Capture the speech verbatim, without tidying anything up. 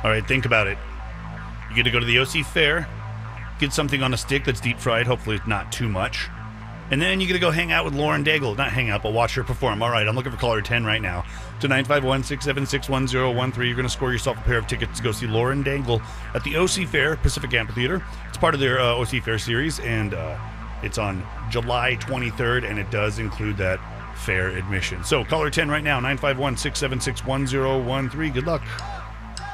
All right, think about it. You get to go to the O C Fair, get something on a stick that's deep fried, hopefully it's not too much. And then you get to go hang out with Lauren Daigle. Not hang out, but watch her perform. All right, I'm looking for caller ten right now. To nine five one, six seven six, one zero one three. You're going to score yourself a pair of tickets to go see Lauren Daigle at the O C Fair, Pacific Amphitheater. It's part of their uh, O C Fair series, and uh, it's on July twenty-third, and it does include that fair admission. So caller ten right now, nine five one, six seven six, one zero one three. Good luck.